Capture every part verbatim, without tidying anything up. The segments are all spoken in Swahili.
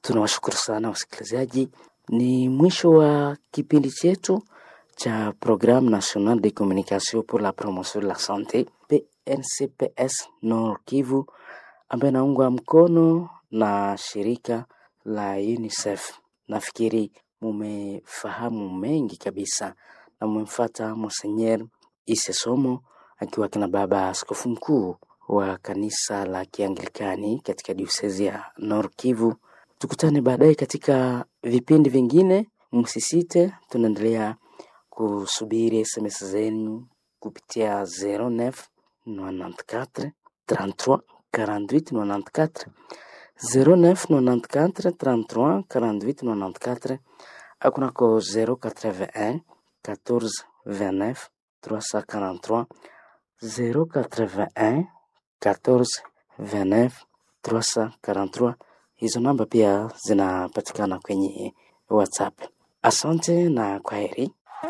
Tunawashukuru sana wasikilizaji. Ni mwisho wa kipindi chetu cha Programme Nationale de Communication pour la Promotion de la Santé P N C P S Nord Kivu, ambaye naungwa mkono na shirika la UNICEF. Nafikiri mumefahamu mengi kabisa na mmemfuata Monseigneur Isesomo akiwa kina baba askofu mkuu wa kanisa la Kianglikani katika diocese ya Nord Kivu. Tukutane baadaye katika vipindi vingine. Msisite, tunaendelea kusubiri S M S zenu kupitia zero neuf quatre-vingt-quatorze trente-trois quarante-huit quatre-vingt-quatorze zero neuf quatre-vingt-quatorze trente-trois quarante-huit quatre-vingt-quatorze akunako zero quatre-vingt-un quatorze vingt-neuf trois cent quarante-trois zero quatre-vingt-un quatorze vingt-neuf trois cent quarante-trois. Hizo namba pia zinapatikana kwenye WhatsApp. Asante na kwaheri.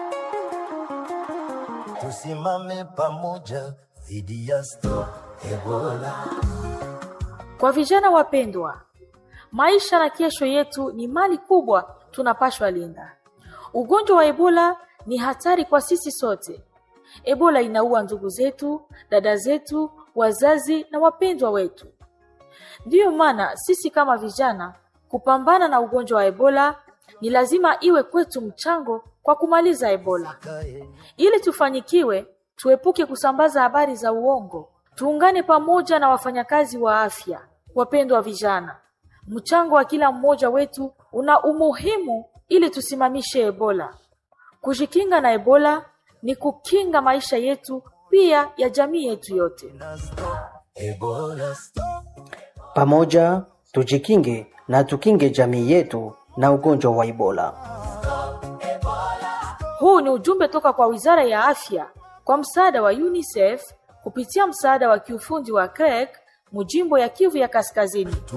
Tusimame pamoja dhidi ya stop Ebola. Kwa vijana wapendwa, maisha na kesho yetu ni mali kubwa tunapashwa linda. Ugonjwa wa Ebola ni hatari kwa sisi sote. Ebola inaua ndugu zetu, dada zetu, wazazi na wapendwa wetu. Ndiyo maana sisi kama vijana kupambana na ugonjwa wa Ebola ni lazima iwe kwetu mchango kwa kumaliza Ebola. Ili tufanikiwe, tuepuke kusambaza habari za uongo. Tuungane pamoja na wafanyakazi wa afya. Wapendwa vijana, mchango wa kila mmoja wetu una umuhimu ili tusimamishe Ebola. Kujikinga na Ebola ni kukinga maisha yetu pia ya jamii yetu yote. Pamoja tujikinge na tukinge jamii yetu na ugonjwa wa Ebola. Huu ni ujumbe toka kwa Wizara ya Afya kwa msaada wa UNICEF kupitia msaada wa kiufundi wa C R E C mujimbo ya Kivu ya Kaskazini.